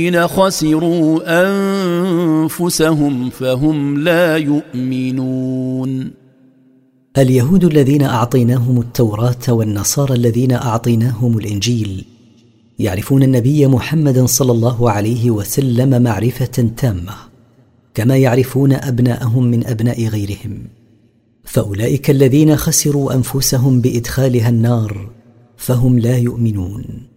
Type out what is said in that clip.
خسروا أنفسهم فهم لا يؤمنون. اليهود الذين أعطيناهم التوراة والنصارى الذين أعطيناهم الإنجيل يعرفون النبي محمد صلى الله عليه وسلم معرفة تامة كما يعرفون أبناءهم من أبناء غيرهم، فأولئك الذين خسروا أنفسهم بإدخالها النار فهم لا يؤمنون.